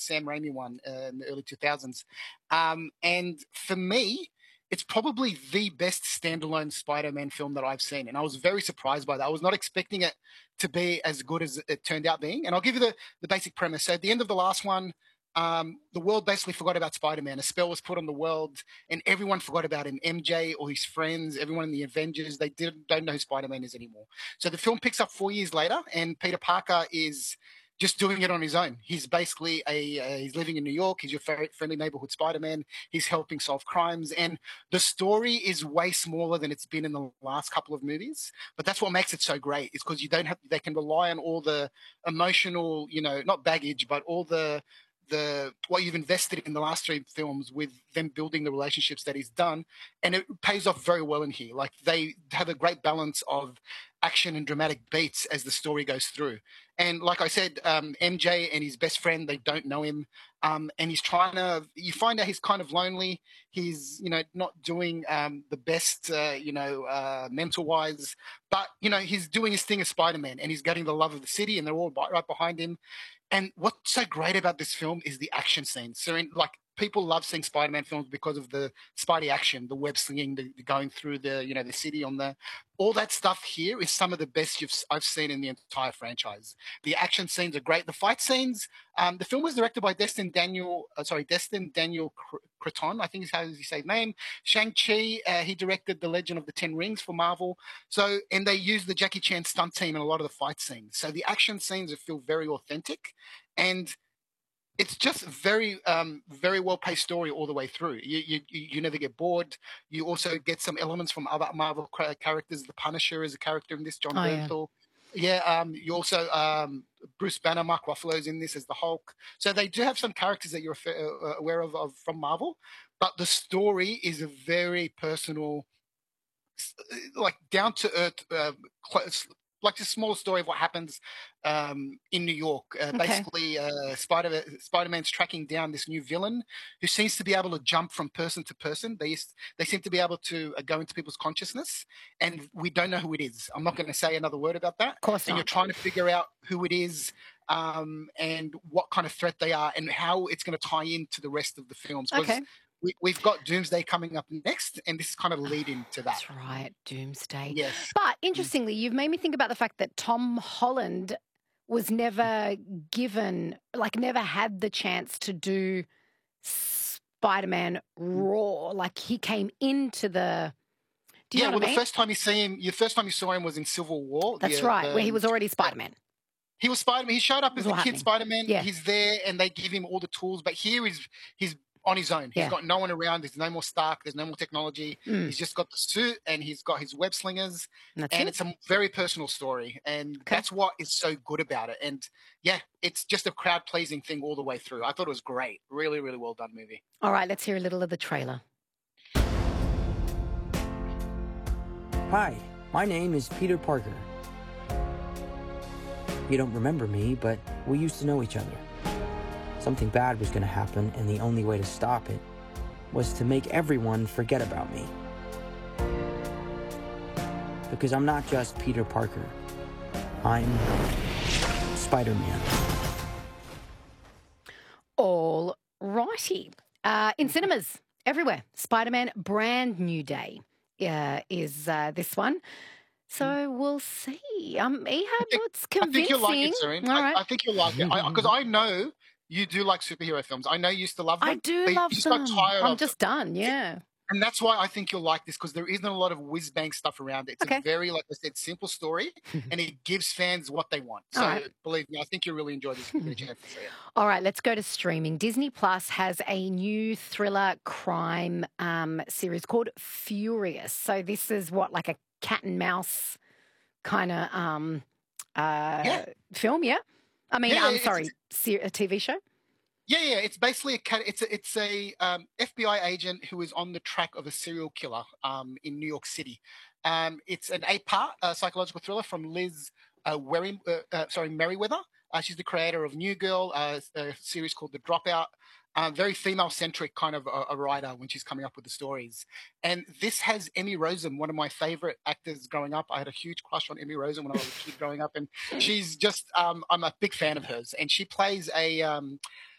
Sam Raimi one in the early 2000s. And for me, it's probably the best standalone Spider-Man film that I've seen. And I was very surprised by that. I was not expecting it to be as good as it turned out being. And I'll give you the basic premise. So at the end of the last one, the world basically forgot about Spider-Man. A spell was put on the world, and everyone forgot about him. MJ or his friends, everyone in the Avengers, they don't know who Spider-Man is anymore. So the film picks up 4 years later, and Peter Parker is just doing it on his own. He's basically he's living in New York. He's your friendly neighborhood Spider-Man. He's helping solve crimes, and the story is way smaller than it's been in the last couple of movies. But that's what makes it so great. Is because they can rely on all the emotional, not baggage, but all the what you've invested in the last 3 films with them building the relationships that he's done, and it pays off very well in here. Like, they have a great balance of action and dramatic beats as the story goes through. And like I said, MJ and his best friend, they don't know him, and he's you find out he's kind of lonely. He's not doing the best mental wise, but he's doing his thing as Spider-Man, and he's getting the love of the city, and they're all right behind him. And what's so great about this film is the action scenes. So, people love seeing Spider-Man films because of the Spidey action, the web slinging, the going through the city all that stuff. Here is some of the best I've seen in the entire franchise. The action scenes are great. The fight scenes. The film was directed by Destin Daniel Cretton, I think is how you say his name. Shang-Chi, he directed The Legend of the Ten Rings for Marvel. So, and they used the Jackie Chan stunt team in a lot of the fight scenes. So the action scenes feel very authentic, and it's just very, very well-paced story all the way through. You never get bored. You also get some elements from other Marvel characters. The Punisher is a character in this, John Bernthal. Yeah, you also Bruce Banner, Mark Ruffalo's in this as the Hulk. So they do have some characters that you're aware of from Marvel, but the story is a very personal, like down-to-earth, like a small story of what happens in New York. Basically, Spider-Man's tracking down this new villain who seems to be able to jump from person to person. They seem to be able to go into people's consciousness, and we don't know who it is. I'm not going to say another word about that. Of course not. And you're trying to figure out who it is, and what kind of threat they are, and how it's going to tie into the rest of the films. Okay. We've got Doomsday coming up next, and this is kind of leading to that. That's right, Doomsday. Yes. But interestingly, you've made me think about the fact that Tom Holland was never never had the chance to do Spider-Man Raw. Like, he came into the... The first time you saw him was in Civil War. That's right, where he was already Spider-Man. He was Spider-Man. He showed up as the kid Spider-Man. Yeah. He's there, and they give him all the tools. But here he's on his own. He's got no one around. There's no more Stark. There's no more technology. He's just got the suit, and he's got his web slingers. And it's a very personal story. And that's what is so good about it. And yeah, it's just a crowd-pleasing thing all the way through. I thought it was great. Really, really well done movie. All right, let's hear a little of the trailer. Hi, my name is Peter Parker. You don't remember me, but we used to know each other. Something bad was going to happen, and the only way to stop it was to make everyone forget about me. Because I'm not just Peter Parker. I'm Spider-Man. All righty. In cinemas everywhere, Spider-Man Brand New Day is this one. So we'll see. Ehab, it's convincing. I think you'll like it, Serene. Right. I think you'll like it. Because I know you do like superhero films. I know you used to love them. I do love them. I'm just done, yeah. And that's why I think you'll like this, because there isn't a lot of whiz-bang stuff around it. It's a very, like I said, simple story, and it gives fans what they want. So believe me, I think you'll really enjoy this. All right, let's go to streaming. Disney Plus has a new thriller crime series called Furious. So this is like a cat and mouse kind of film, yeah? I mean, a TV show? Yeah. It's basically it's a FBI agent who is on the track of a serial killer in New York City. It's an 8-part psychological thriller from Liz Merriweather. She's the creator of New Girl, a series called The Dropout. Very female-centric kind of a writer when she's coming up with the stories. And this has Emmy Rossum, one of my favorite actors growing up. I had a huge crush on Emmy Rossum when I was a kid growing up. And she's just, I'm a big fan of hers. And she plays